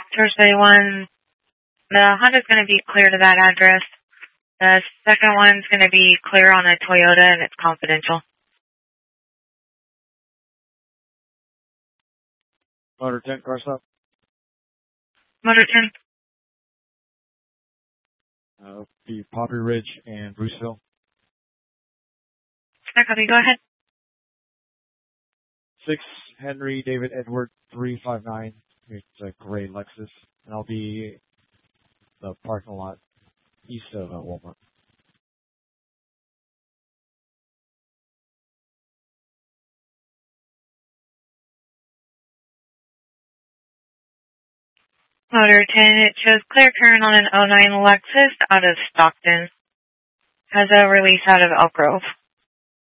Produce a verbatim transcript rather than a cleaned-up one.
Thursday one, the Honda's going to be clear to that address. The second one's going to be clear on a Toyota, and it's confidential. Motor ten, car stop. Motor ten. Uh, the Poppy Ridge and Bruceville. I copy. Go ahead. Six Henry David Edward three five nine. It's a gray Lexus, and I'll be the parking lot east of uh, Walmart. Motor ten, it shows clear turn on an oh nine Lexus out of Stockton. Has a release out of Elk Grove.